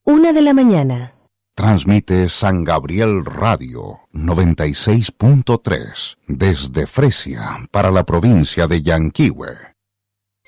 1:00 a.m. Transmite San Gabriel Radio 96.3 desde Fresia para la provincia de Yanquihue.